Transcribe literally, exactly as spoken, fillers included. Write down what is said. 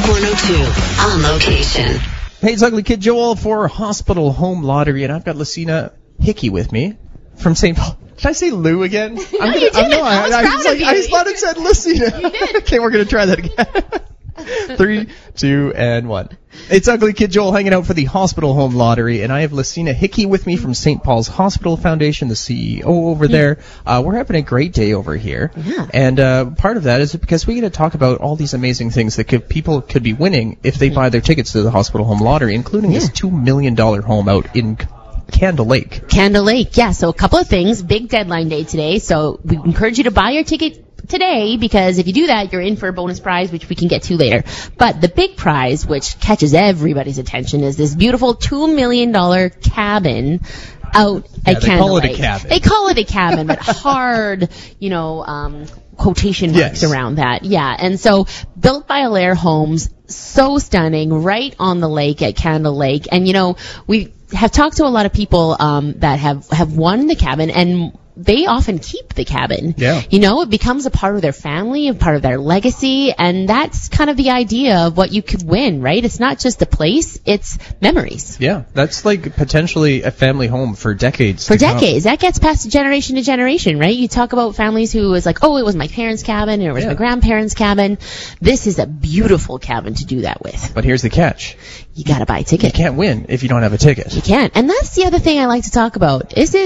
one oh two on location. Hey, it's Ugly Kid Joel for Hospital Home Lottery, and I've got Lucina Hickey with me from Saint Paul. Did I say Lou again? No, I'm gonna, you didn't. I'm, no, I, I was I, proud was like, of you. I just thought it said Lucina. You did. Okay, we're going to try that again. Three, two, and one. It's Ugly Kid Joel hanging out for the Hospital Home Lottery, and I have Lucina Hickey with me from Saint Paul's Hospital Foundation, the C E O over there. Uh, we're having a great day over here. Yeah. And uh, part of that is because we get to talk about all these amazing things that could, people could be winning if they buy their tickets to the Hospital Home Lottery, including Yeah. this two million dollars home out in Candle Lake. Candle Lake, yeah. So a couple of things. Big deadline day today. So we encourage you to buy your ticket today, because if you do that, you're in for a bonus prize, which we can get to later. But the big prize, which catches everybody's attention, is this beautiful two million dollars cabin out Yeah, at they Candle call it a Lake. cabin. They call it a cabin, but hard, you know, um, quotation marks Yes. around that. Yeah. And so built by Alaire Homes, so stunning, right on the lake at Candle Lake. And, you know, we have talked to a lot of people um, that have, have won the cabin, and they often keep the cabin. Yeah. You know, it becomes a part of their family, a part of their legacy, and that's kind of the idea of what you could win, right? It's not just a place, it's memories. Yeah, that's like potentially a family home for decades. For to come. decades. That gets passed generation to generation, right? You talk about families who is like, oh, it was my parents' cabin, or it was Yeah. my grandparents' cabin. This is a beautiful cabin to do that with. But here's the catch. You gotta buy a You ticket. can't win if you don't have a ticket. You can't. And that's the other thing I like to talk about. Is it